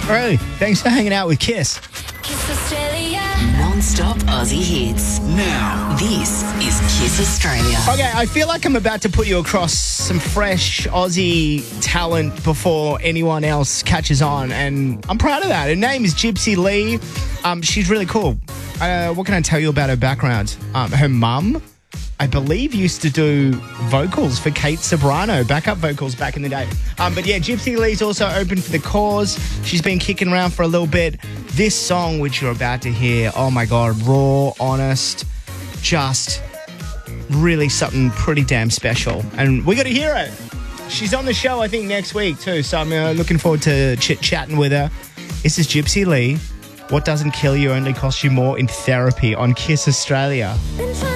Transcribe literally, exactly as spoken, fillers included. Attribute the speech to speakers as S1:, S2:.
S1: Really? Thanks for hanging out with Kiss.
S2: Kiss Australia.
S3: Non-stop Aussie hits. Now, this is Kiss Australia.
S1: Okay, I feel like I'm about to put you across some fresh Aussie talent before anyone else catches on, and I'm proud of that. Her name is Gypsy Lee. Um, she's really cool. Uh, what can I tell you about her background? Um, her mum, I believe, used to do vocals for Kate Ceberano, backup vocals back in the day. Um, but yeah, Gypsy Lee's also open for the cause. She's been kicking around for a little bit. This song, which you're about to hear, oh my God, raw, honest, just really something pretty damn special. And we got to hear it. She's on the show, I think, next week too. So I'm uh, looking forward to chit-chatting with her. This is Gypsy Lee. What doesn't kill you only costs you more in therapy on Kiss Australia.
S2: Been trying